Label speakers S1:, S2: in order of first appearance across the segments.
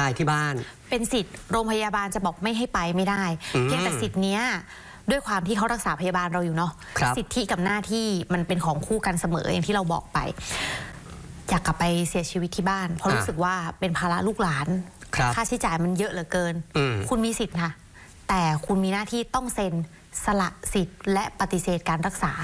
S1: ตายที่บ้าน
S2: เป็นสิทธิ์โรงพยาบาลจะบอกไม่ให้ไปไม่ได้เพียงแต่สิทธิ์เนี้ยด้วยความที่เขารักษาพยาบาลเราอยู่เนาะสิทธิกับหน้าที่มันเป็นของคู่กันเสมออย่างที่เราบอกไปอยากกลับไปเสียชีวิตที่บ้านเพราะรู้สึกว่าเป็นภาระลูกหลานค่าใช้จ่ายมันเยอะเหลือเกินคุณมีสิทธิ์ค่ะแต่คุณมีหน้าที่ต้องเซ็นสละสิทธิ์และปฏิเสธการรักษา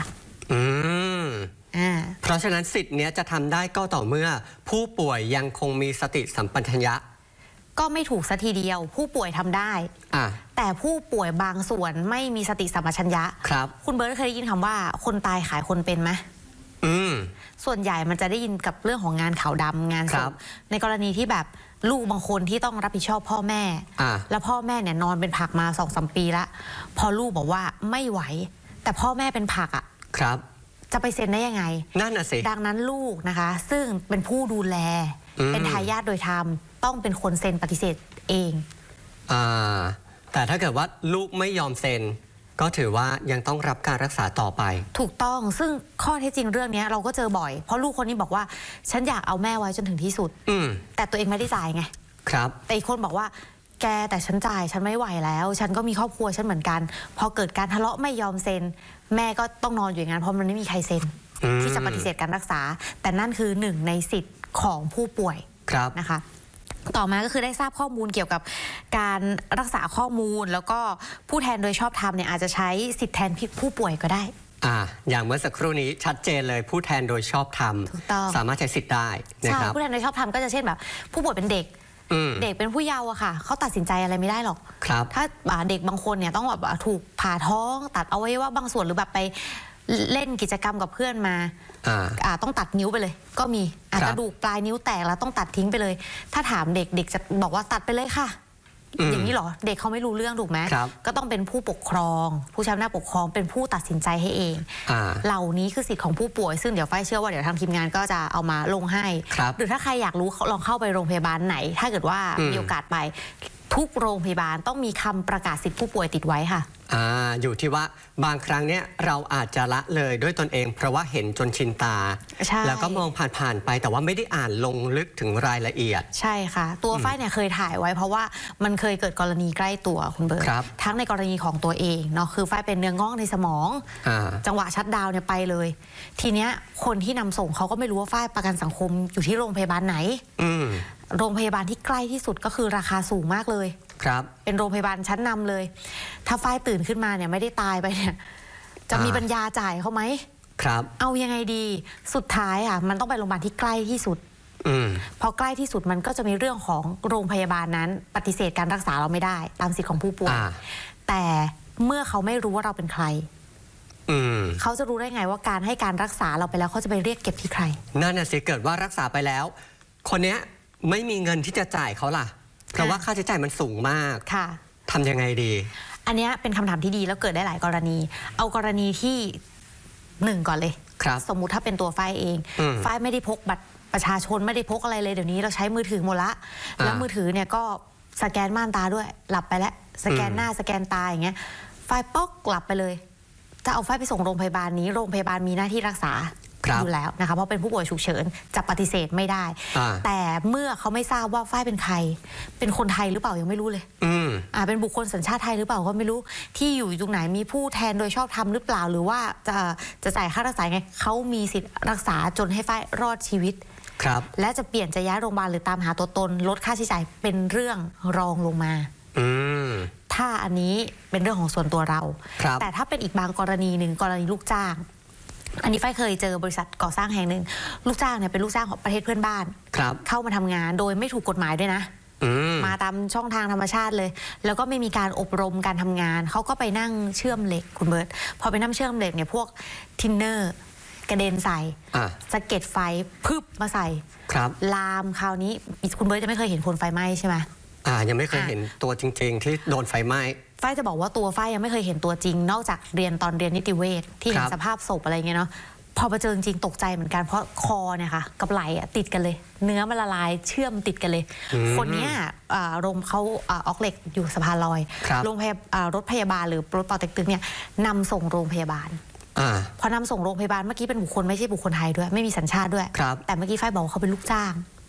S1: เพราะฉะนั้นสิทธิ์นี้จะทำได้ก็ต่อเมื่อผู้ป่วยยังคงมีสติสัมปชัญญะ
S2: ก็ไม่ถูกสัทีเดียวผู้ป่วยทำได้แต่ผู้ป่วยบางส่วนไม่มีสติสัมปชัญญะ
S1: ครับ
S2: คุณเบิร์ตเคยได้ยินคำว่าคนตายขายคนเป็นไหมส่วนใหญ่มันจะได้ยินกับเรื่องของงานขาวดำงานศพในกรณีที่แบบลูกบางคนที่ต้องรับผิดชอบพ่อแม่แล้วพ่อแม่เนี่ยนอนเป็นผักมา2-3 ปีละพอลูกบอกว่าไม่ไหวแต่พ่อแม่เป็นผักอ่ะ
S1: ครับ
S2: จะไปเซ็นได้ยังไง
S1: นั่นน่ะสิ
S2: ดังนั้นลูกนะคะซึ่งเป็นผู้ดูแลเป็นทายาทโดยธรรมต้องเป็นคนเซ็นปฏิเสธเอง
S1: แต่ถ้าเกิดว่าลูกไม่ยอมเซ็นก็ถือว่ายังต้องรับการรักษาต่อไป
S2: ถูกต้องซึ่งข้อเท็จจริงเรื่องนี้เราก็เจอบ่อยเพราะลูกคนนี้บอกว่าฉันอยากเอาแม่ไว้จนถึงที่สุดแต่ตัวเองไม่ได้จ่ายไง
S1: ครับ
S2: แต่อีกคนบอกว่าแกแต่ฉันจ่ายฉันไม่ไหวแล้วฉันก็มีครอบครัวฉันเหมือนกันพอเกิดการทะเลาะไม่ยอมเซ็นแม่ก็ต้องนอนอยู่อย่างนั้นเพราะมันไม่มีใครเซ็นที่จะปฏิเสธการรักษาแต่นั่นคือหนึ่งในสิทธิ์ของผู้ป่วยนะคะต่อมาก็คือได้ทราบข้อมูลเกี่ยวกับการรักษาข้อมูลแล้วก็ผู้แทนโดยชอบธรรมเนี่ยอาจจะใช้สิทธิแทนผู้ป่วยก็ได้
S1: อย่างเมื่อสักครู่นี้ชัดเจนเลยผู้แทนโดยชอบธรรมสามารถใช้สิทธิ์ได้นะครับ
S2: ผู้แทนโดยชอบธรรมก็จะเช่นแบบผู้ป่วยเป็นเด็กเป็นผู้เยาว์อะค่ะเขาตัดสินใจอะไรไม่ได้หรอกถ้าเด็กบางคนเนี่ยต้องแบบถูกผ่าท้องตัดอวัยวะบางส่วนหรือแบบไปเล่นกิจกรรมกับเพื่อนมาต้องตัดนิ้วไปเลยก็มีกระดูกปลายนิ้วแตกแล้วต้องตัดทิ้งไปเลยถ้าถามเด็กจะบอกว่าตัดไปเลยค่ะอย่างนี้หรอเด็กเขาไม่รู้เรื่องถูกไหมก็ต้องเป็นผู้ปกครองผู้ใช้อำนาจปกครองเป็นผู้ตัดสินใจให้เองเหล่านี้คือสิทธิ์ของผู้ป่วยซึ่งเดี๋ยวฝ้ายเชื่อว่าเดี๋ยวทางทีมงานก็จะเอามาลงให้หรือถ้าใครอยากรู้ลองเข้าไปโรงพยาบาลไหนถ้าเกิดว่ามีโอกาสไปทุกโรงพยาบาลต้องมีคำประกาศสิทธิผู้ป่วยติดไว้ค่ะ
S1: อยู่ที่ว่าบางครั้งเนี่ยเราอาจจะละเลยด้วยตนเองเพราะว่าเห็นจนชินตาแล้วก็มองผ่านไปแต่ว่าไม่ได้อ่านลงลึกถึงรายละเอียด
S2: ใช่ค่ะตัวฝ้ายเนี่ยเคยถ่ายไว้เพราะว่ามันเคยเกิดกรณีใกล้ตัวคุณเบิร์ตทั้งในกรณีของตัวเองเนาะคือฝ้ายเป็นเนื้องอกในสมองจังหวะชัตดาวน์เนี่ยไปเลยทีเนี้ยคนที่นำส่งเขาก็ไม่รู้ว่าฝ้ายประกันสังคมอยู่ที่โรงพยาบาลไหนโรงพยาบาลที่ใกล้ที่สุดก็คือราคาสูงมากเลยเป็นโรงพยาบาลชั้นนำเลยถ้าฝ้ายตื่นขึ้นมาเนี่ยไม่ได้ตายไปเนี่ยจะมีปัญญาจ่ายเขาไหมเอายังไงดีสุดท้ายมันต้องไปโรงพยาบาลที่ใกล้ที่สุดพอใกล้ที่สุดมันก็จะมีเรื่องของโรงพยาบาลนั้นปฏิเสธการรักษาเราไม่ได้ตามสิทธิของผู้ป่วยแต่เมื่อเขาไม่รู้ว่าเราเป็นใครเขาจะรู้ได้ไงว่าการให้การรักษาเราไปแล้วเขาจะไปเรียกเก็บที่ใคร
S1: นั่นน่ะสิเกิดว่ารักษาไปแล้วคนเนี้ยไม่มีเงินที่จะจ่ายเขาล่ะเพราะว่าค่าใช้จ่ายมันสูงมากทำยังไงดี
S2: อันนี้เป็นคำถามที่ดีแล้วเกิดได้หลายกรณีเอากรณีที่1ก่อนเลยสมมุติถ้าเป็นตัวฝ้ายเองฝ้ายไม่ได้พกบัตรประชาชนไม่ได้พกอะไรเลยเดี๋ยวนี้เราใช้มือถือหมดละแล้วมือถือเนี่ยก็สแกนม่านตาด้วยหลับไปแล้วสแกนหน้าสแกนตาอย่างเงี้ยฝ้ายป๊อกหลับไปเลยจะเอาฝ้ายไปส่งโรงพยาบาลนี้โรงพยาบาลมีหน้าที่รักษาอยู่แล้วนะคะเพราะเป็นผู้ป่วยฉุกเฉินจะปฏิเสธไม่ได้แต่เมื่อเขาไม่ทราบว่าฝ้ายเป็นใครเป็นคนไทยหรือเปล่ายังไม่รู้เลยเป็นบุคคลสัญชาติไทยหรือเปล่าก็ไม่รู้ที่อยู่ตรงไหนมีผู้แทนโดยชอบธรรมหรือเปล่าหรือว่าจะจ่ายค่ารักษาไงเขามีสิทธิ์รักษาจนให้ฝ้ายรอดชีวิตและจะเปลี่ยนจะย้ายโรงพยาบาลหรือตามหาตัวตนลดค่าใช้จ่ายเป็นเรื่องรองลงมาถ้าอันนี้เป็นเรื่องของส่วนตัวเราแต่ถ้าเป็นอีกบางกรณีหนึ่งกรณีลูกจ้างอันนี้ฝ้ายเคยเจอบริษัทก่อสร้างแห่งหนึ่งลูกจ้างเนี่ยเป็นลูกจ้างของประเทศเพื่อนบ้านเข้ามาทำงานโดยไม่ถูกกฎหมายด้วยนะมาตามช่องทางธรรมชาติเลยแล้วก็ไม่มีการอบรมการทำงานเขาก็ไปนั่งเชื่อมเหล็กคุณเบิร์ตพอไปนั่งเชื่อมเหล็กเนี่ยพวกทินเนอร์กระเด็นใส่สะเก็ดไฟพึบมาใส่ลามคราวนี้คุณเบิร์ตจะไม่เคยเห็นคนไฟไหม้ใช่ไหม
S1: ยังไม่เคยเห็นตัวจริงๆที่โดนไฟไหม้
S2: ฝ้ายจะบอกว่าตัวฝ้ายยังไม่เคยเห็นตัวจริงนอกจากเรียนตอนเรียนนิติเวชที่เห็นสภาพศพอะไรเงี้ยเนาะพอไปเจอจริงตกใจเหมือนกันเพราะคอเนี่ยค่ะกับไหล่ติดกันเลยเนื้อมันละลายเชื่อมติดกันเลยคนนี้โรงเขาออกเหล็กอยู่สะพานลอยโรงพยาบาลรถพยาบาลหรือรถปอเต็กตึงเนี่ยนำส่งโรงพยาบาลพอนำส่งโรงพยาบาลเมื่อกี้เป็นบุคคลไม่ใช่บุคคลไทยด้วยไม่มีสัญชาติด้วยแต่เมื่อกี้ฝ้ายบอกว่าเขาเป็นลูกจ้าง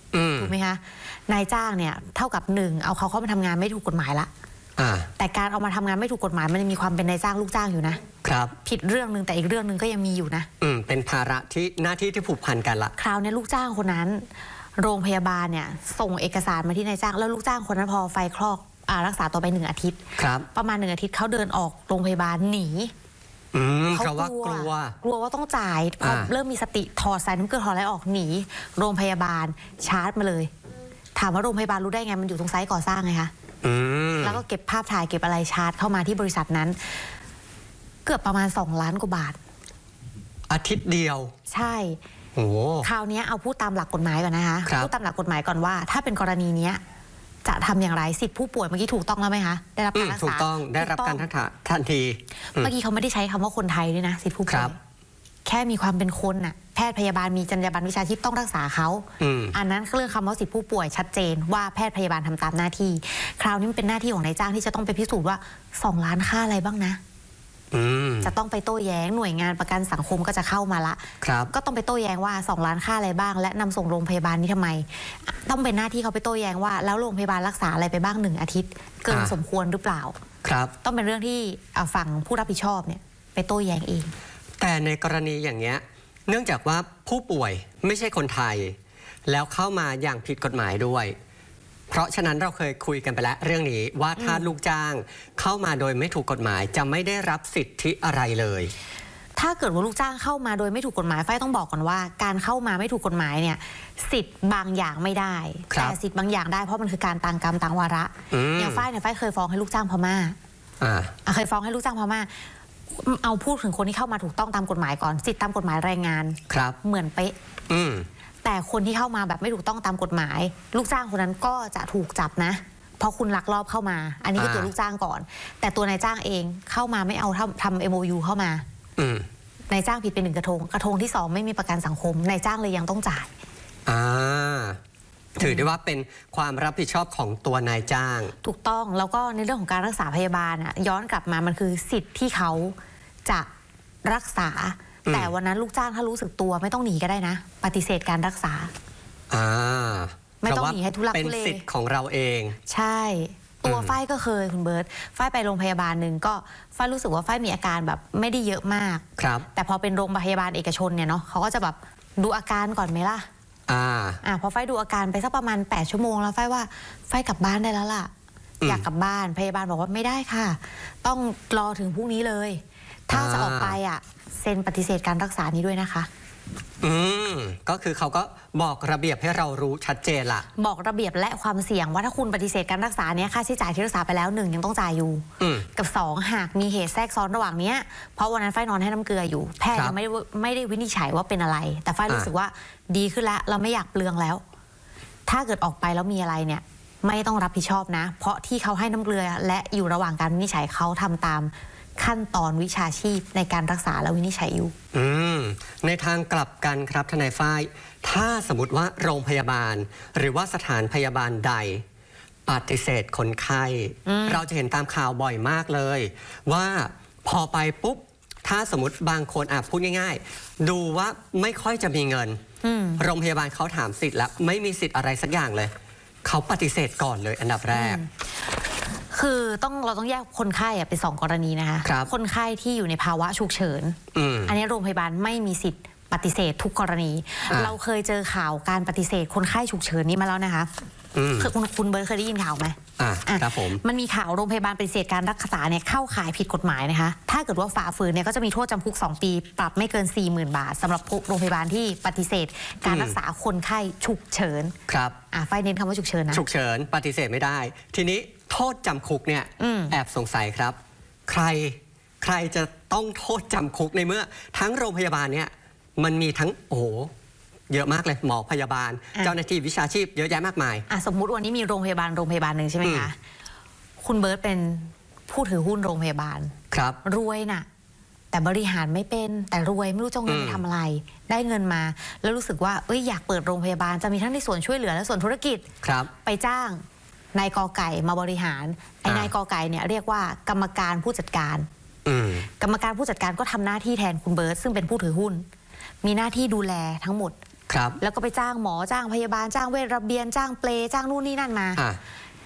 S2: ถูกไหมคะนายจ้างเนี่ยเท่ากับ1เอาเขาเข้ามาทำงานไม่ถูกกฎหมายละแต่การเอามาทำงานไม่ถูกกฎหมายมันยังมีความเป็นนายจ้างลูกจ้างอยู่นะครับผิดเรื่องนึงแต่อีกเรื่องนึงก็ยังมีอยู่นะ
S1: เป็นภาระที่หน้าที่ที่ผูกพันกันละ
S2: คราวนี้ลูกจ้างคนนั้นโรงพยาบาลเนี่ยส่งเอกสารมาที่นายจ้างแล้วลูกจ้างคนนั้นพอไฟคลอกรักษาต่อไป1 อาทิตย์ประมาณ1 อาทิตย์เขาเดินออกโรงพยาบาลหนี
S1: เขากลัว
S2: ว่าต้องจ่ายพอเริ่มมีสติถอดสายน้ำเกลือถอดอะไรออกหนีโรงพยาบาลชาร์จมาเลยถามว่าโรงพยาบาลรู้ได้ไงมันอยู่ตรงไซต์ก่อสร้างไงคะแล้วก็เก็บภาพถ่ายเก็บอะไรชาร์จเข้ามาที่บริษัทนั้นเกือบประมาณ2 ล้านกว่าบาท
S1: อาทิตย์เดียว
S2: ใช่คราวนี้เอาพูดตามหลักกฎหมายก่อนนะคะพูดตามหลักกฎหมายก่อนว่าถ้าเป็นกรณีนี้จะทำอย่างไรสิทธิผู้ป่วยเมื่อกี้ถูกต้องแล้วไหมคะได้รับการรักษา
S1: ถูกต้องได้รับการทันที
S2: เมื่อกี้เขาไม่ได้ใช้คำว่าคนไทยด้วยนะสิทธิผู้ป่วยแค่มีความเป็นคนน่ะแพทย์พยาบาลมีจรรยาบรรณวิชาชีพต้องรักษาเขาอันนั้นเรื่องคำว่าสิทธิผู้ป่วยชัดเจนว่าแพทย์พยาบาลทำตามหน้าที่คราวนี้มันเป็นหน้าที่ของนายจ้างที่จะต้องไปพิสูจน์ว่า2 ล้านค่าอะไรบ้างนะจะต้องไปโต้แย้งหน่วยงานประกันสังคมก็จะเข้ามาละก็ต้องไปโต้แย้งว่า2 ล้านค่าอะไรบ้างและนำส่งโรงพยาบาลนี้ทำไมต้องเป็นหน้าที่เขาไปโต้แย้งว่าแล้วโรงพยาบาลรักษาอะไรไปบ้าง1 อาทิตย์เกินสมควรหรือเปล่าต้องเป็นเรื่องที่ฝั่งผู้รับผิดชอบเนี่ยไปโต้แย้งเอง
S1: แต่ในกรณีอย่างเงี้ยเนื่องจากว่าผู้ป่วยไม่ใช่คนไทยแล้วเข้ามาอย่างผิดกฎหมายด้วยเพราะฉะนั้นเราเคยคุยกันไปแล้วเรื่องนี้ว่าถ้าลูกจ้างเข้ามาโดยไม่ถูกกฎหมายจะไม่ได้รับสิทธิอะไรเลย
S2: ถ้าเกิดว่าลูกจ้างเข้ามาโดยไม่ถูกกฎหมายฝ้ายต้องบอกก่อนว่าการเข้ามาไม่ถูกกฎหมายเนี่ยสิทธิ์บางอย่างไม่ได้แต่สิทธิ์บางอย่างได้เพราะมันคือการต่างกรรมต่างวาระอย่างฝ้ายเนี่ยฝ้ายเคยฟ้องให้ลูกจ้างพม่าเคยฟ้องให้ลูกจ้างพม่าเอาพูดถึงคนที่เข้ามาถูกต้องตามกฎหมายก่อนสิทธิตามกฎหมายแรงงานเหมือนเป๊ะแต่คนที่เข้ามาแบบไม่ถูกต้องตามกฎหมายลูกจ้างคนนั้นก็จะถูกจับนะเพราะคุณลักลอบเข้ามาอันนี้คือตัวลูกจ้างก่อนแต่ตัวนายจ้างเองเข้ามาไม่เอาทำ MOU เข้ามานายจ้างผิดเป็น1 กระทงที่ 2ไม่มีประกันสังคมนายจ้างเลยยังต้องจ่าย
S1: ถือได้ว่าเป็นความรับผิดชอบของตัวนายจ้าง
S2: ถูกต้องแล้วก็ในเรื่องของการรักษาพยาบาลย้อนกลับมามันคือสิทธิ์ที่เขาจะรักษาแต่วันนั้นลูกจ้างถ้ารู้สึกตัวไม่ต้องหนีก็ได้นะปฏิเสธการรักษาไม่ต้องหนีให้ทุลักทุเล
S1: เป็นสิทธิ์ของเราเอง
S2: ใช่ตัวฝ้ายก็เคยคุณเบิร์ตฝ้ายไปโรงพยาบาลหนึ่งก็ฝ้ายรู้สึกว่าฝ้ายมีอาการแบบไม่ได้เยอะมากแต่พอเป็นโรงพยาบาลเอกชนเนี่ยเนาะเขาก็จะแบบดูอาการก่อนไหมล่ะพอฝ้ายดูอาการไปสักประมาณ8 ชั่วโมงแล้วฝ้ายว่าฝ้ายกลับบ้านได้แล้วล่ะอยากกลับบ้านพยาบาลบอกว่าไม่ได้ค่ะต้องรอถึงพรุ่งนี้เลยถ้าจะออกไปเซ็นปฏิเสธการรักษานี้ด้วยนะคะ
S1: ก็คือเขาก็บอกระเบียบให้เรารู้ชัดเจนละ
S2: บอกระเบียบและความเสี่ยงว่าถ้าคุณปฏิเสธการรักษาเนี้ยค่าใช้จ่ายที่รักษาไปแล้ว1ยังต้องจ่ายอยู่กับ2หากมีเหตุแทรกซ้อนระหว่างเนี้ยเพราะวันนั้นฝ้ายนอนให้น้ำเกลืออยู่แพทย์ยังไม่ได้วินิจฉัยว่าเป็นอะไรแต่ฝ้ายรู้สึกว่าดีขึ้นแล้วเราไม่อยากเปลืองแล้วถ้าเกิดออกไปแล้วมีอะไรเนี่ยไม่ต้องรับผิดชอบนะเพราะที่เขาให้น้ำเกลือและอยู่ระหว่างการวินิจฉัยเขาทำตามขั้นตอนวิชาชีพในการรักษาและวินิจฉัยอยู่
S1: ในทางกลับกันครับทนายฝ้ายถ้าสมมติว่าโรงพยาบาลหรือว่าสถานพยาบาลใดปฏิเสธคนไข้เราจะเห็นตามข่าวบ่อยมากเลยว่าพอไปปุ๊บถ้าสมมติบางคนพูดง่ายๆดูว่าไม่ค่อยจะมีเงินโรงพยาบาลเขาถามสิทธิ์แล้วไม่มีสิทธิ์อะไรสักอย่างเลยเขาปฏิเสธก่อนเลยอันดับแรก
S2: คือเราต้องแยกคนไข้เป็น2 กรณีนะคะคนไข้ที่อยู่ในภาวะฉุกเฉินอันนี้โรงพยาบาลไม่มีสิทธิ์ปฏิเสธทุกกรณีเราเคยเจอข่าวการปฏิเสธคนไข้ฉุกเฉินนี้มาแล้วนะคะคือคุณเบิร์ตเคยได้ยินข่าวไหม
S1: ครับผม
S2: มันมีข่าวโรงพยาบาลปฏิเสธการรักษาเนี่ยเข้าข่ายผิดกฎหมายนะคะถ้าเกิดว่าฝ่าฝืนเนี่ยก็จะมีโทษจำคุก2 ปีปรับไม่เกิน 40,000 บาทสำหรับโรงพยาบาลที่ปฏิเสธการรักษาคนไข้ฉุกเฉิน
S1: ครับ
S2: ไฟเน้นคำว่าฉุกเฉินนะ
S1: ฉุกเฉินปฏิเสธไม่ได้ทีนี้โทษจำคุกเนี่ยแอบสงสัยครับใครจะต้องโทษจำคุกในเมื่อทั้งโรงพยาบาลเนี่ยมันมีทั้งเยอะมากเลยหมอพยาบาลเจ้าหน้าที่วิชาชีพเยอะแยะมากมาย
S2: สมมุติวันนี้มีโรงพยาบาลหนึ่งใช่ไหมคะคุณเบิร์ตเป็นผู้ถือหุ้นโรงพยาบาล
S1: ครับ
S2: รวยน่ะแต่บริหารไม่เป็นแต่รวยไม่รู้จะเงินไปทำอะไรได้เงินมาแล้วรู้สึกว่าอยากเปิดโรงพยาบาลจะมีทั้งในส่วนช่วยเหลือและส่วนธุรกิจ
S1: ครับ
S2: ไปจ้างนายกอไก่มาบริหารนายกอไก่เนี่ยเรียกว่ากรรมการผู้จัดการกรรมการผู้จัดการก็ทำหน้าที่แทนคุณเบิร์ตซึ่งเป็นผู้ถือหุ้นมีหน้าที่ดูแลทั้งหมด
S1: ครับ
S2: แล้วก็ไปจ้างหมอจ้างพยาบาลจ้างเวชระเบียนจ้างเปลจ้างนู่นนี่นั่นมา